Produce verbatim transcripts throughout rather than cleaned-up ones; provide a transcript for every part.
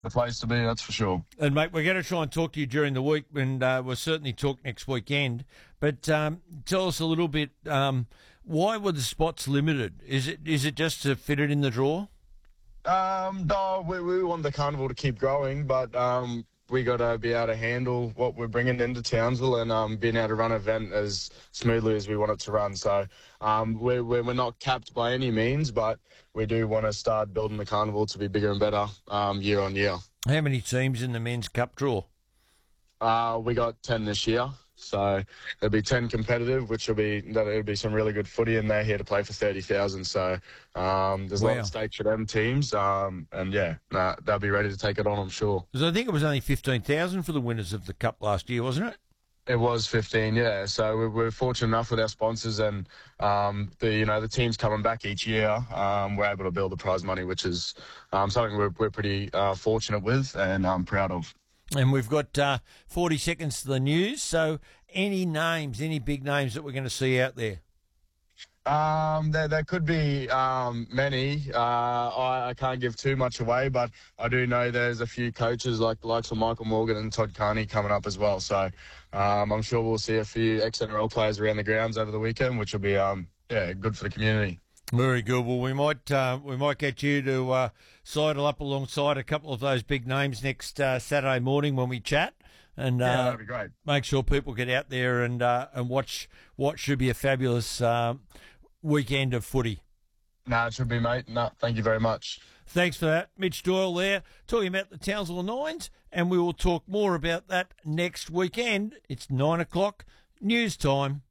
the place to be, that's for sure. And, mate, we're going to try and talk to you during the week, and uh, we'll certainly talk next weekend. But um, tell us a little bit, um, why were the spots limited? Is it is it just to fit it in the draw? Um, no, we, we want the carnival to keep growing, but um, we got to be able to handle what we're bringing into Townsville and um, being able to run an event as smoothly as we want it to run. So um, we're, we're not capped by any means, but we do want to start building the carnival to be bigger and better um, year on year. How many teams in the men's cup draw? Uh, we got ten this year. So there'll be ten competitive, which will be that'll be some really good footy, and they're here to play for thirty thousand. So um, there's a Wow. lot of stakes for them teams, um, and yeah, nah, they'll be ready to take it on, I'm sure. Because I think it was only fifteen thousand for the winners of the cup last year, wasn't it? It was fifteen, yeah. So we're, we're fortunate enough with our sponsors, and um, the you know the teams coming back each year. Um, we're able to build the prize money, which is um, something we're we're pretty uh, fortunate with, and I'm proud of. And we've got uh, forty seconds to the news. So any names, any big names that we're going to see out there? Um, there, there could be um, many. Uh, I, I can't give too much away, but I do know there's a few coaches like the likes of Michael Morgan and Todd Carney coming up as well. So um, I'm sure we'll see a few ex-N R L players around the grounds over the weekend, which will be um, yeah good for the community. Very good. Well, we might uh, we might get you to uh, sidle up alongside a couple of those big names next uh, Saturday morning when we chat, and Yeah, uh, that'd be great. make sure people get out there and uh, and watch what should be a fabulous uh, weekend of footy. No, it should be, mate. No, thank you very much. Thanks for that, Mitch Doyle there, talking about the Townsville Nines, and we will talk more about that next weekend. It's nine o'clock, news time.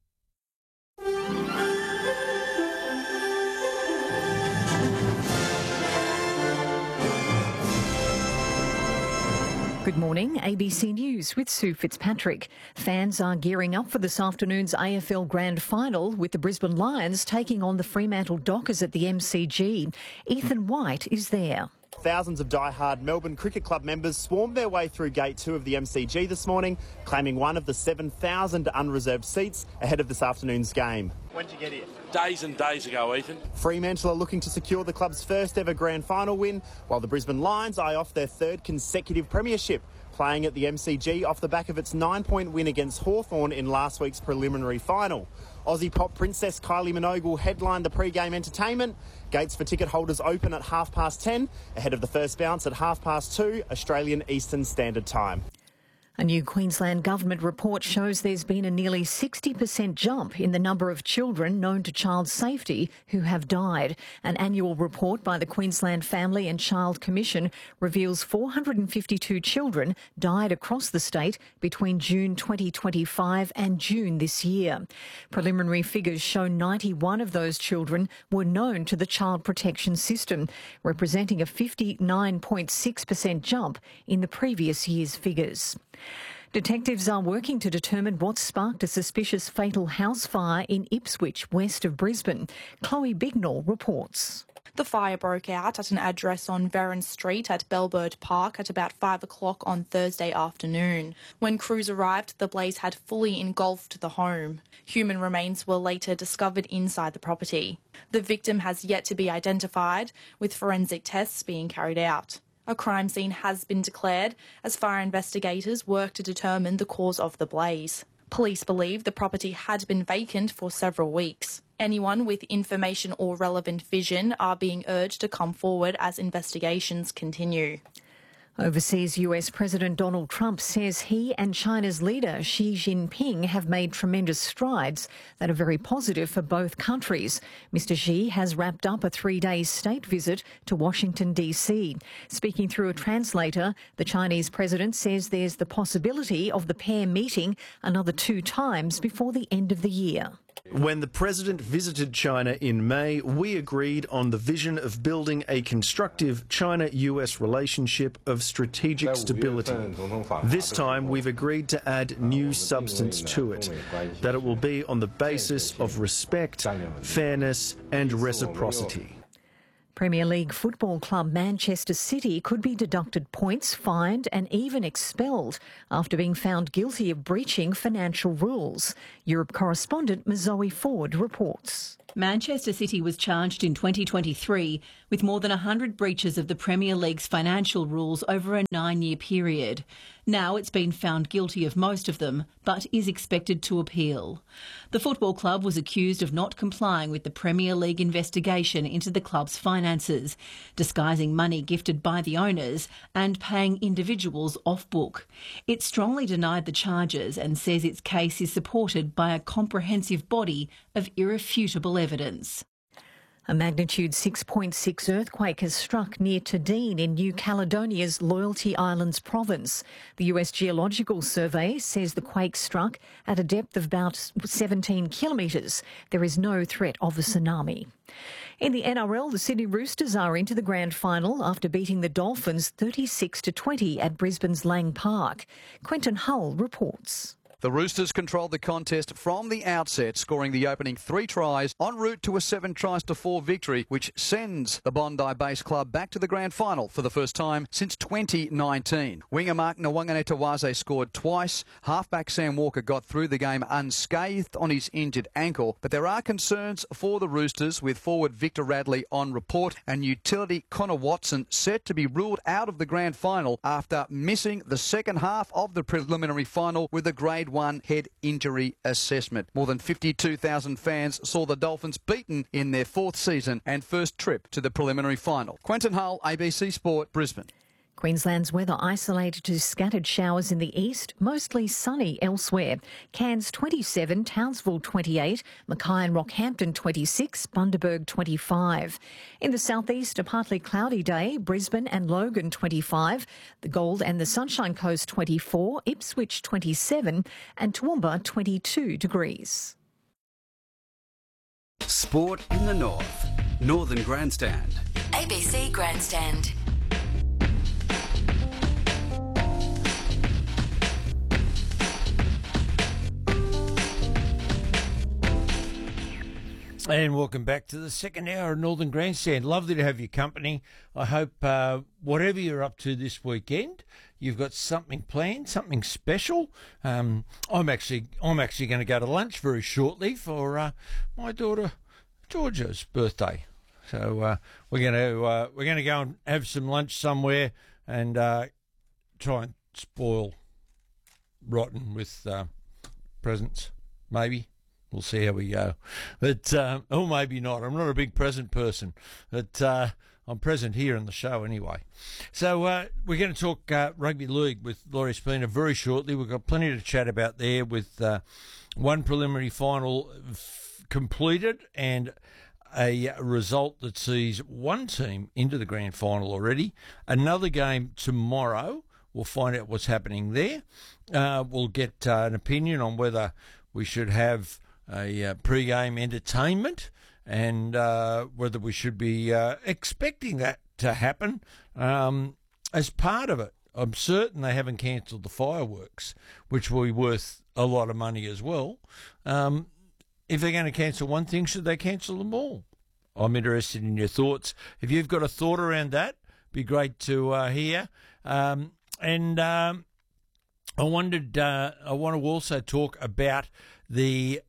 Good morning, A B C News with Sue Fitzpatrick. Fans are gearing up for this afternoon's A F L Grand Final with the Brisbane Lions taking on the Fremantle Dockers at the M C G. Ethan White is there. Thousands of die-hard Melbourne Cricket Club members swarmed their way through Gate two of the M C G this morning, claiming one of the seven thousand unreserved seats ahead of this afternoon's game. When did you get here? Days and days ago, Ethan. Fremantle are looking to secure the club's first ever grand final win, while the Brisbane Lions eye off their third consecutive premiership, playing at the M C G off the back of its nine-point win against Hawthorn in last week's preliminary final. Aussie pop princess Kylie Minogue will headline the pre-game entertainment. Gates for ticket holders open at half past ten, ahead of the first bounce at half past two, Australian Eastern Standard Time. A new Queensland Government report shows there's been a nearly sixty percent jump in the number of children known to child safety who have died. An annual report by the Queensland Family and Child Commission reveals four hundred fifty-two children died across the state between June twenty twenty-five and June this year. Preliminary figures show ninety-one of those children were known to the Child Protection System, representing a fifty-nine point six percent jump in the previous year's figures. Detectives are working to determine what sparked a suspicious fatal house fire in Ipswich, west of Brisbane. Chloe Bignall reports. The fire broke out at an address on Verron Street at Bellbird Park at about five o'clock on Thursday afternoon. When crews arrived, the blaze had fully engulfed the home. Human remains were later discovered inside the property. The victim has yet to be identified, with forensic tests being carried out. A crime scene has been declared as fire investigators work to determine the cause of the blaze. Police believe the property had been vacant for several weeks. Anyone with information or relevant vision are being urged to come forward as investigations continue. Overseas, U S President Donald Trump says he and China's leader Xi Jinping have made tremendous strides that are very positive for both countries. Mister Xi has wrapped up a three-day state visit to Washington, D C. Speaking through a translator, the Chinese president says there's the possibility of the pair meeting another two times before the end of the year. When the President visited China in May, we agreed on the vision of building a constructive China-U S relationship of strategic stability. This time we've agreed to add new substance to it, that it will be on the basis of respect, fairness and reciprocity. Premier League football club Manchester City could be deducted points, fined and even expelled after being found guilty of breaching financial rules. Europe correspondent Mazoe Ford reports. Manchester City was charged in twenty twenty-three with more than one hundred breaches of the Premier League's financial rules over a nine-year period. Now it's been found guilty of most of them, but is expected to appeal. The football club was accused of not complying with the Premier League investigation into the club's finances, disguising money gifted by the owners and paying individuals off-book. It strongly denied the charges and says its case is supported by a comprehensive body of irrefutable evidence. A magnitude six point six earthquake has struck near Tadine in New Caledonia's Loyalty Islands province. The U S Geological Survey says the quake struck at a depth of about seventeen kilometres. There is no threat of a tsunami. In the N R L, the Sydney Roosters are into the grand final after beating the Dolphins thirty-six to twenty at Brisbane's Lang Park. Quentin Hull reports. The Roosters controlled the contest from the outset, scoring the opening three tries en route to a seven tries to four victory, which sends the Bondi-based club back to the grand final for the first time since twenty nineteen. Winger Mark Nwanganetawaze scored twice. Halfback Sam Walker got through the game unscathed on his injured ankle, but there are concerns for the Roosters, with forward Victor Radley on report and utility Connor Watson set to be ruled out of the grand final after missing the second half of the preliminary final with a grade one head injury assessment. More than fifty-two thousand fans saw the Dolphins beaten in their fourth season and first trip to the preliminary final. Quentin Hull, A B C Sport, Brisbane. Queensland's weather isolated to scattered showers in the east, mostly sunny elsewhere. Cairns twenty-seven, Townsville twenty-eight, Mackay and Rockhampton twenty-six, Bundaberg twenty-five. In the southeast, a partly cloudy day, Brisbane and Logan twenty-five, the Gold and the Sunshine Coast twenty-four, Ipswich twenty-seven and Toowoomba twenty-two degrees. Sport in the North. Northern Grandstand. A B C Grandstand. And welcome back to the second hour of Northern Grandstand. Lovely to have your company. I hope uh, whatever you're up to this weekend, you've got something planned, something special. Um, I'm actually I'm actually going to go to lunch very shortly for uh, my daughter Georgia's birthday. So uh, we're going to uh, we're going to go and have some lunch somewhere and uh, try and spoil rotten with uh, presents, maybe. We'll see how we go. But, uh, or maybe not. I'm not a big present person. But uh, I'm present here in the show anyway. So uh, we're going to talk uh, rugby league with Laurie Spina very shortly. We've got plenty to chat about there, with uh, one preliminary final f- completed and a result that sees one team into the grand final already. Another game tomorrow. We'll find out what's happening there. Uh, we'll get uh, an opinion on whether we should have a uh, pre-game entertainment and uh, whether we should be uh, expecting that to happen um, as part of it. I'm certain they haven't cancelled the fireworks, which will be worth a lot of money as well. Um, if they're going to cancel one thing, should they cancel them all? I'm interested in your thoughts. If you've got a thought around that, it'd be great to uh, hear. Um, and um, I wondered, uh, I want to also talk about the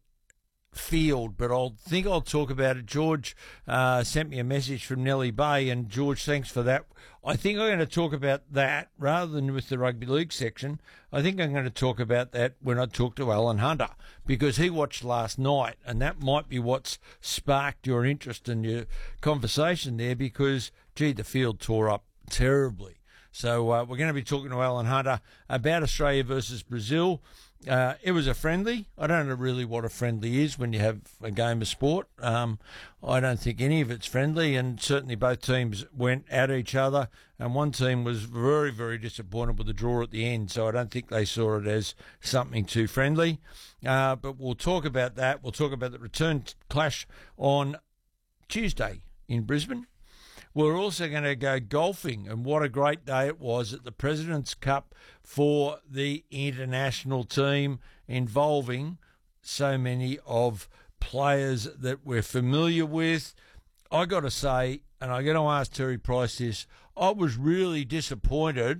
field, but I'll think I'll talk about it. George uh, sent me a message from Nellie Bay, and George, thanks for that. I think I'm going to talk about that rather than with the rugby league section. I think I'm going to talk about that when I talk to Alan Hunter, because he watched last night, and that might be what's sparked your interest in your conversation there, because, gee, the field tore up terribly. So uh, we're going to be talking to Alan Hunter about Australia versus Brazil. Uh, it was a friendly. I don't know really what a friendly is when you have a game of sport. Um, I don't think any of it's friendly, and certainly both teams went at each other, and one team was very, very disappointed with the draw at the end, so I don't think they saw it as something too friendly. Uh, but we'll talk about that. We'll talk about the return clash on Tuesday in Brisbane. We're also going to go golfing, and what a great day it was at the President's Cup for the international team, involving so many of players that we're familiar with. I got to say, and I got to ask Terry Price this, I was really disappointed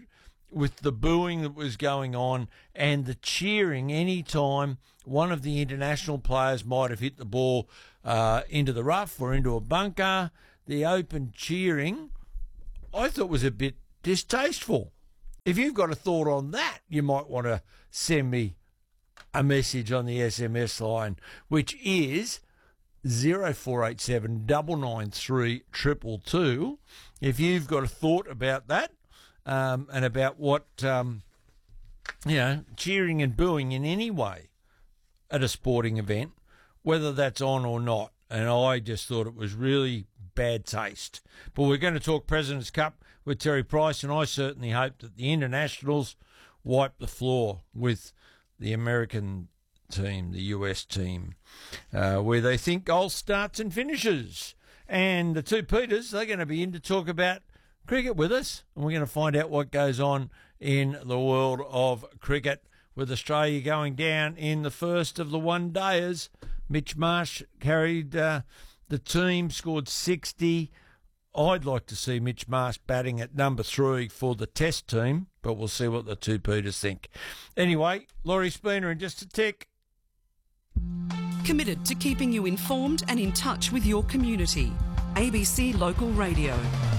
with the booing that was going on and the cheering any time one of the international players might have hit the ball uh, into the rough or into a bunker. The open cheering, I thought, was a bit distasteful. If you've got a thought on that, you might want to send me a message on the S M S line, which is zero four eight seven nine nine three two two two. If you've got a thought about that um, and about what, um, you know, cheering and booing in any way at a sporting event, whether that's on or not. And I just thought it was really bad taste. But we're going to talk President's Cup with Terry Price, and I certainly hope that the internationals wipe the floor with the American team, the U S team, uh, where they think goal starts and finishes. And the two Peters, they're going to be in to talk about cricket with us, and we're going to find out what goes on in the world of cricket, with Australia going down in the first of the one-dayers. Mitch Marsh carried uh, the team, scored sixty. I'd like to see Mitch Marsh batting at number three for the Test team, but we'll see what the two Peters think. Anyway, Laurie Spooner in just a tick. Committed to keeping you informed and in touch with your community. A B C Local Radio.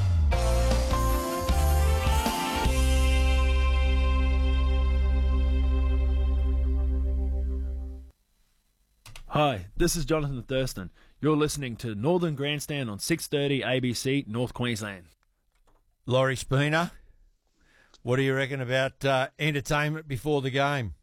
Hi, this is Jonathan Thurston. You're listening to Northern Grandstand on six thirty A B C North Queensland. Laurie Spooner, what do you reckon about uh, entertainment before the game?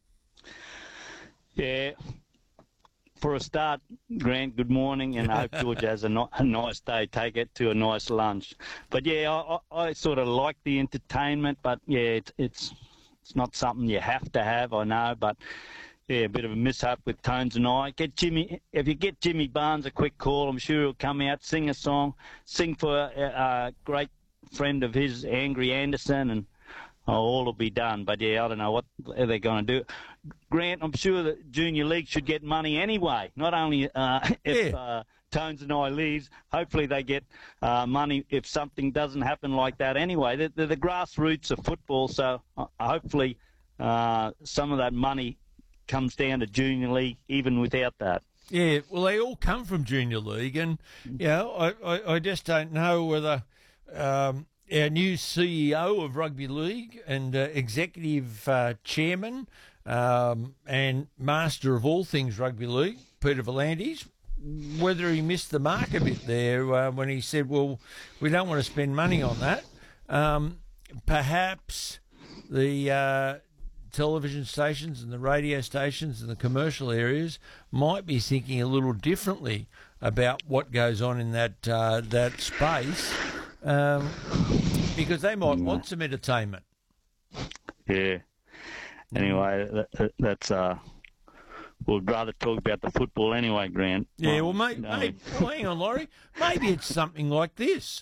Yeah, for a start, Grant, good morning, and I hope George has a, no- a nice day. Take it to a nice lunch. But yeah, I, I, I sort of like the entertainment, but yeah, it, it's it's not something you have to have, I know, but yeah, a bit of a mishap with Tones and I. Get Jimmy, if you get Jimmy Barnes a quick call, I'm sure he'll come out, sing a song, sing for a, a great friend of his, Angry Anderson, and oh, all will be done. But yeah, I don't know what they're going to do. Grant, I'm sure that Junior League should get money anyway. Not only uh, if yeah. uh, Tones and I leaves, hopefully they get uh, money if something doesn't happen like that anyway. They're, they're the grassroots of football, so uh, hopefully uh, some of that money comes down to Junior League even without that. Yeah, well, they all come from Junior League, and you know, I, I, I just don't know whether um, our new C E O of Rugby League and uh, executive uh, chairman um, and master of all things Rugby League, Peter V'landys, whether he missed the mark a bit there uh, when he said, well, we don't want to spend money on that. Um, perhaps the uh, television stations and the radio stations and the commercial areas might be thinking a little differently about what goes on in that uh, that space, um, because they might want some entertainment. Yeah. Anyway, that, that's uh, we'd rather talk about the football anyway, Grant. Yeah. Well, mate, no. mate well, hang on, Laurie. Maybe it's something like this.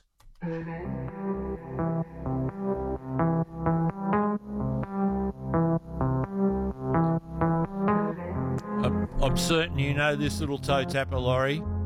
I'm certain you know this little toe tapper, Laurie.